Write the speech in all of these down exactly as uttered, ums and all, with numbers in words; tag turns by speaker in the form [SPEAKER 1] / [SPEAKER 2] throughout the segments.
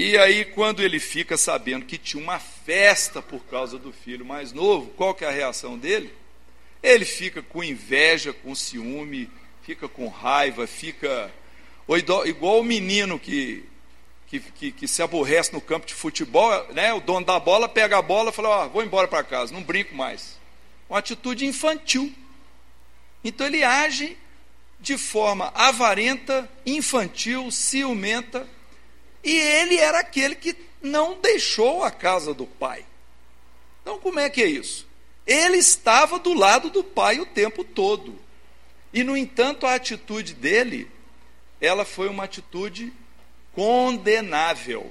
[SPEAKER 1] E aí, quando ele fica sabendo que tinha uma festa por causa do filho mais novo, qual que é a reação dele? Ele fica com inveja, com ciúme, fica com raiva, fica igual o menino que, que, que, que se aborrece no campo de futebol, né? O dono da bola pega a bola e fala, ó, vou embora para casa, não brinco mais. Uma atitude infantil. Então ele age de forma avarenta, infantil, ciumenta, e ele era aquele que não deixou a casa do pai. Então como é que é isso? Ele estava do lado do pai o tempo todo. E, no entanto, a atitude dele, ela foi uma atitude condenável.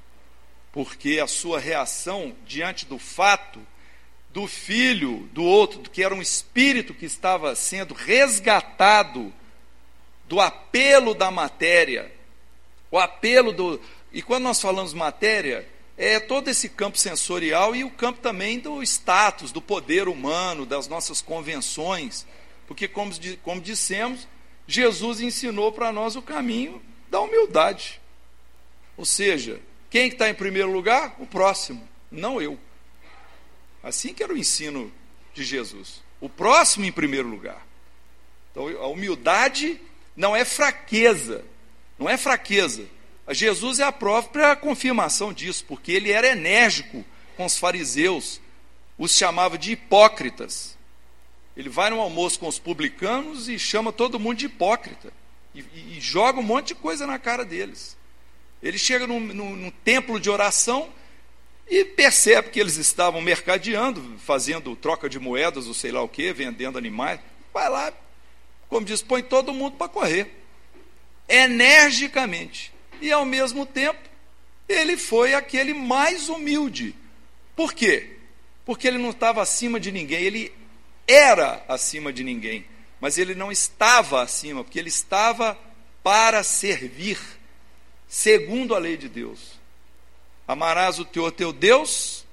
[SPEAKER 1] Porque a sua reação diante do fato do filho do outro, que era um espírito que estava sendo resgatado do apelo da matéria, o apelo do... E quando nós falamos matéria, é todo esse campo sensorial e o campo também do status, do poder humano, das nossas convenções. Porque, como, como dissemos, Jesus ensinou para nós o caminho da humildade. Ou seja, quem está em primeiro lugar? O próximo, não eu. Assim que era o ensino de Jesus. O próximo em primeiro lugar. Então, a humildade não é fraqueza. Não é fraqueza. Jesus é a própria confirmação disso, porque ele era enérgico com os fariseus, os chamava de hipócritas. Ele vai no almoço com os publicanos e chama todo mundo de hipócrita, e, e, e joga um monte de coisa na cara deles. Ele chega num, num, num templo de oração e percebe que eles estavam mercadeando, fazendo troca de moedas, ou sei lá o que, vendendo animais. Vai lá, como diz, põe todo mundo para correr, energicamente. E, ao mesmo tempo, ele foi aquele mais humilde. Por quê? Porque ele não estava acima de ninguém, ele era acima de ninguém, mas ele não estava acima, porque ele estava para servir, segundo a lei de Deus. Amarás o teu, teu Deus,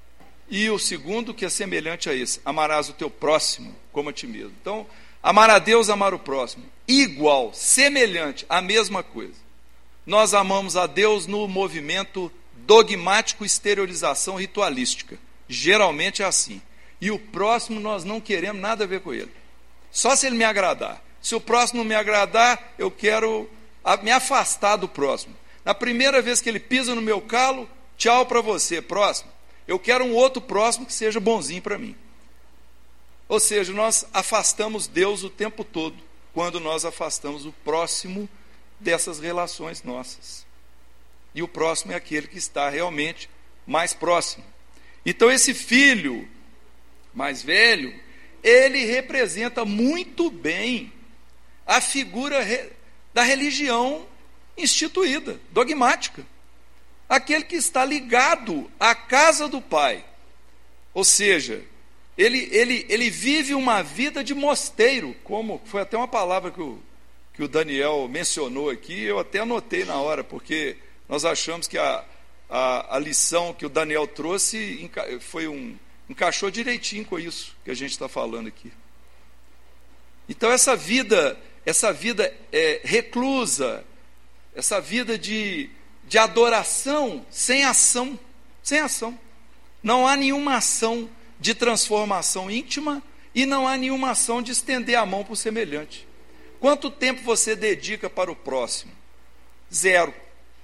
[SPEAKER 1] e o segundo, que é semelhante a esse, amarás o teu próximo como a ti mesmo. Então, amar a Deus, amar o próximo, igual, semelhante, a mesma coisa. Nós amamos a Deus no movimento dogmático, exteriorização ritualística. Geralmente é assim. E o próximo nós não queremos nada a ver com ele. Só se ele me agradar. Se o próximo não me agradar, eu quero me afastar do próximo. Na primeira vez que ele pisa no meu calo, tchau para você, próximo. Eu quero um outro próximo que seja bonzinho para mim. Ou seja, nós afastamos Deus o tempo todo, quando nós afastamos o próximo dessas relações nossas. E o próximo é aquele que está realmente mais próximo. Então esse filho mais velho, ele representa muito bem a figura da religião instituída, dogmática. Aquele que está ligado à casa do pai. Ou seja, ele, ele, ele vive uma vida de mosteiro, como foi até uma palavra que o que o Daniel mencionou aqui, eu até anotei na hora, porque nós achamos que a, a, a lição que o Daniel trouxe foi um, encaixou direitinho com isso que a gente está falando aqui. Então essa vida, essa vida é, reclusa, essa vida de, de adoração sem ação, sem ação. Não há nenhuma ação de transformação íntima e não há nenhuma ação de estender a mão para o semelhante. Quanto tempo você dedica para o próximo? Zero.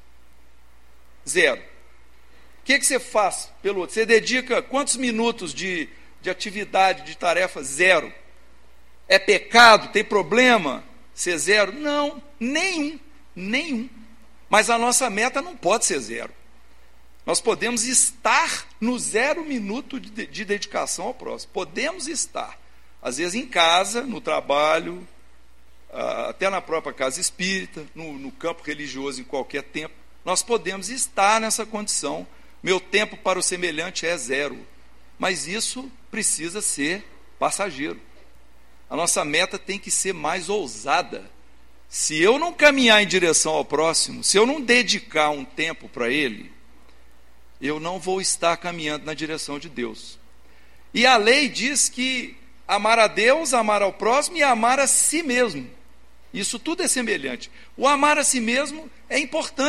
[SPEAKER 1] Zero. O que, que você faz pelo outro? Você dedica quantos minutos de, de atividade, de tarefa? Zero. É pecado? Tem problema? Ser zero? Não, nenhum. Nenhum. Mas a nossa meta não pode ser zero. Nós podemos estar no zero minuto de, de dedicação ao próximo. Podemos estar. Às vezes em casa, no trabalho, até na própria casa espírita, no, no campo religioso, em qualquer tempo, nós podemos estar nessa condição. Meu tempo para o semelhante é zero, mas isso precisa ser passageiro. A nossa meta tem que ser mais ousada. Se eu não caminhar em direção ao próximo, se eu não dedicar um tempo para ele, eu não vou estar caminhando na direção de Deus. E a lei diz que amar a Deus, amar ao próximo e amar a si mesmo. Isso tudo é semelhante. O amar a si mesmo é importante.